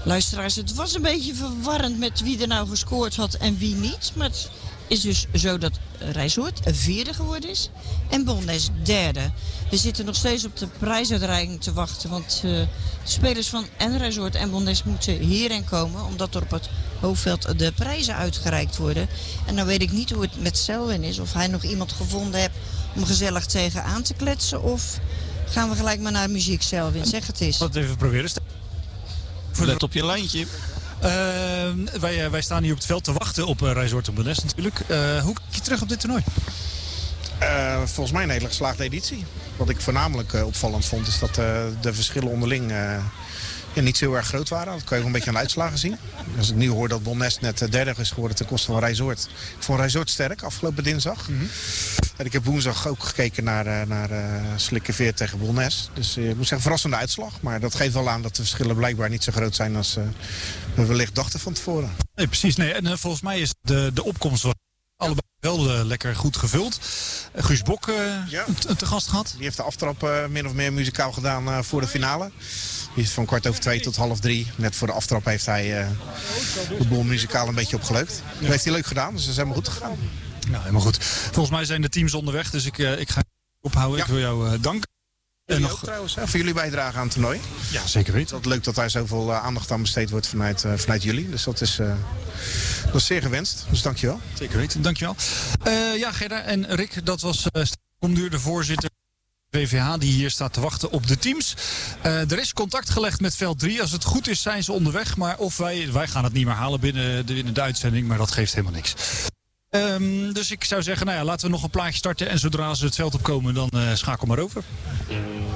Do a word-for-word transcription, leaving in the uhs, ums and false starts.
Luisteraars, het was een beetje verwarrend met wie er nou gescoord had en wie niet. Maar het is dus zo dat Rijsoord vierde geworden is en Bolnes derde. We zitten nog steeds op de prijsuitreiking te wachten. Want uh, de spelers van en Rijsoord en Bolnes moeten hierheen komen. Omdat er op het hoofdveld de prijzen uitgereikt worden. En nou weet ik niet hoe het met Selwyn is. Of hij nog iemand gevonden heeft om gezellig tegenaan te kletsen. Of gaan we gelijk maar naar muziek, Selwyn? Zeg het eens. Laten we even proberen. Let op je lijntje. Uh, wij, wij staan hier op het veld te wachten op uh, Rijsoord en Bolnes natuurlijk. Uh, hoe kijk je terug op dit toernooi? Uh, volgens mij een hele geslaagde editie. Wat ik voornamelijk uh, opvallend vond is dat uh, de verschillen onderling uh, ja, niet zo heel erg groot waren. Dat kan je ook een beetje aan de uitslagen zien. Als ik nu hoor dat Bolnes net uh, derde is geworden ten koste van Rijsoord. Ik vond Rijsoord sterk afgelopen dinsdag. Mm-hmm. En ik heb woensdag ook gekeken naar, uh, naar uh, Slikkeveer tegen Bolnes. Dus uh, ik moet zeggen, verrassende uitslag. Maar dat geeft wel aan dat de verschillen blijkbaar niet zo groot zijn als uh, we wellicht dachten van tevoren. Nee, precies. Nee. En uh, volgens mij is de, de opkomst was allebei wel uh, lekker goed gevuld. Uh, Guus Bok uh, ja. te, te gast gehad. Die heeft de aftrap uh, min of meer muzikaal gedaan uh, voor de finale. Die is van kwart over twee tot half drie. Net voor de aftrap heeft hij uh, de boel muzikaal een beetje opgeleukt. Dat heeft hij leuk gedaan, dus dat is helemaal goed gegaan. Nou, helemaal goed. Volgens mij zijn de teams onderweg, dus ik, uh, ik ga ophouden. Ja. Ik wil jou uh, danken. En nog ook trouwens, hè, voor jullie bijdrage aan het toernooi. Ja, zeker weten. Het is leuk dat daar zoveel uh, aandacht aan besteed wordt vanuit, uh, vanuit jullie. Dus dat is, uh, dat is zeer gewenst. Dus dankjewel. Zeker weten, dankjewel. Uh, ja, Gerda en Rick, dat was uh, Komduur, de voorzitter van de V V H, die hier staat te wachten op de teams. Uh, er is contact gelegd met veld drie. Als het goed is, zijn ze onderweg. Maar of wij, wij gaan het niet meer halen binnen de, binnen de uitzending, maar dat geeft helemaal niks. Um, dus ik zou zeggen, nou ja, laten we nog een plaatje starten. En zodra ze het veld opkomen, dan uh, schakel maar over.